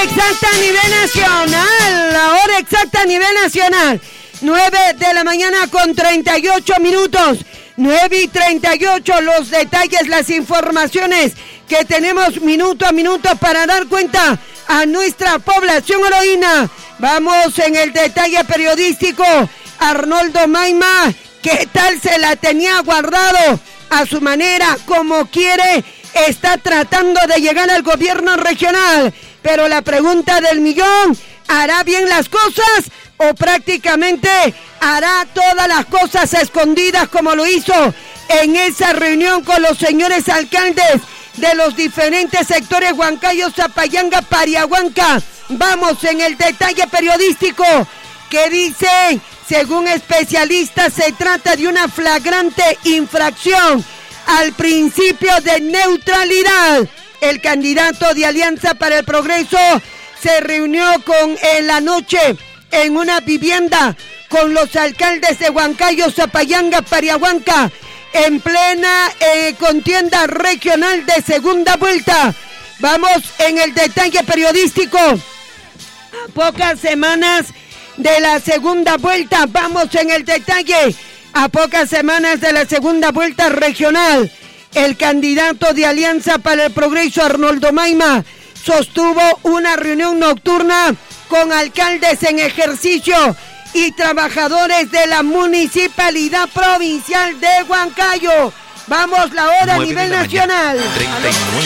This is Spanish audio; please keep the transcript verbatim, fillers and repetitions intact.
exacta a nivel nacional. La hora exacta a nivel nacional. nueve de la mañana con treinta y ocho minutos. nueve y treinta y ocho. Los detalles, las informaciones que tenemos minuto a minuto para dar cuenta a nuestra población heroína. Vamos en el detalle periodístico. Arnoldo Maima, ¿qué tal se la tenía guardado? A su manera, como quiere, está tratando de llegar al gobierno regional. Pero la pregunta del millón, ¿hará bien las cosas o prácticamente hará todas las cosas escondidas como lo hizo en esa reunión con los señores alcaldes de los diferentes sectores Huancayo, Zapayanga, Pariahuanca? Vamos en el detalle periodístico que dice, según especialistas, se trata de una flagrante infracción al principio de neutralidad. El candidato de Alianza para el Progreso se reunió con en la noche en una vivienda con los alcaldes de Huancayo, Zapayanga, Pariahuanca, en plena eh, contienda regional de segunda vuelta. Vamos en el detalle periodístico. A pocas semanas de la segunda vuelta, vamos en el detalle. A pocas semanas de la segunda vuelta regional, el candidato de Alianza para el Progreso, Arnoldo Maima, sostuvo una reunión nocturna con alcaldes en ejercicio y trabajadores de la Municipalidad Provincial de Huancayo. Vamos la hora a nivel nacional.